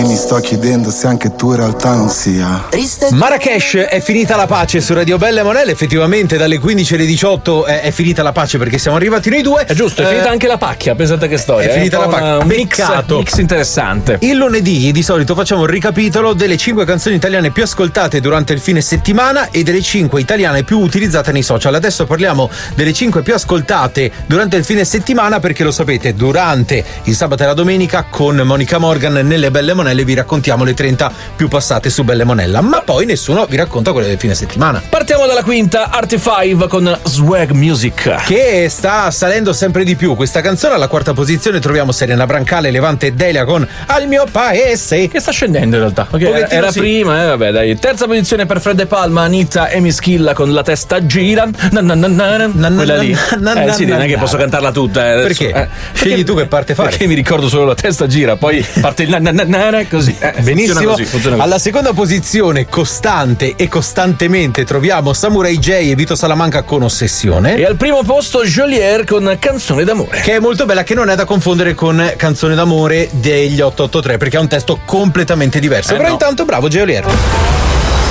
E mi sto chiedendo se anche tu in realtà non sia Marrakesh, è finita la pace su Radio Belle Monelle. Effettivamente dalle 15 alle 18 è finita la pace perché siamo arrivati noi due. È giusto, è finita anche la pacchia, pensate che storia. È finita la pacchia. Un mix interessante. Il lunedì di solito facciamo un ricapitolo delle 5 canzoni italiane più ascoltate durante il fine settimana e delle 5 italiane più utilizzate nei social. Adesso parliamo delle 5 più ascoltate durante il fine settimana perché lo sapete, durante il sabato e la domenica con Monica Morgan nelle Belle Monelle vi raccontiamo le 30 più passate su Belle Monella, ma poi nessuno vi racconta quelle del fine settimana. Partiamo dalla quinta, Arty5 con Swag Music, che sta salendo sempre di più. Questa canzone alla quarta posizione troviamo Serena Brancale, Levante e Delia con Al mio paese, che sta scendendo in realtà. Okay, era sì. Prima, vabbè dai. Terza posizione per Fred De Palma, Anita e Mischilla con La testa gira. Quella lì. Sì, non è che posso cantarla tutta. Perché? Scegli tu che parte fare. Perché mi ricordo solo La testa gira, poi parte il così. Benissimo. Funziona così. Alla seconda posizione, costante e costantemente, troviamo Samurai J e Vito Salamanca con Ossessione. E al primo posto Jolier con Canzone d'amore, che è molto bella, che non è da confondere con Canzone d'amore degli 883 perché ha un testo completamente diverso. Però no. Intanto bravo Jolier.